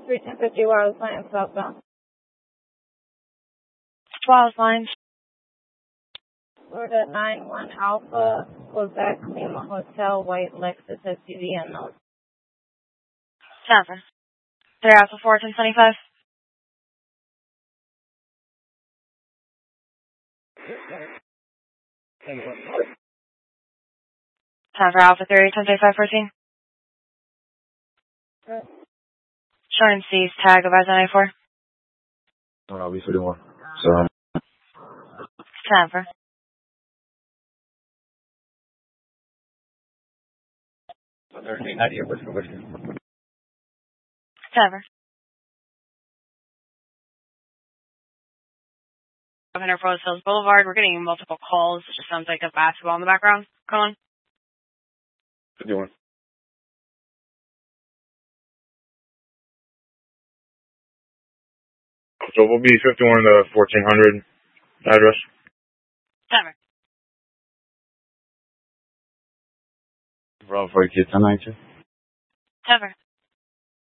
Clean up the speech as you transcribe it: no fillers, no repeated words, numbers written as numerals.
31050 wireless line southbound. Wireless lines. Florida 91 Alpha, Quebec Lima Hotel, White Lexus SUV unknown. 7. 3 Alpha 4, 1025. Time for Alpha 3, 1025, 14. Showing C's tag of I-94. I'll be 31. So. Time for. 13, how do you which? Time for. 500 Rose Hills Boulevard. We're getting multiple calls. It just sounds like a basketball in the background. Come on. 51. So we'll be 51 to 1400 address. Timer. Bravo 4 kids, 1092. Timer.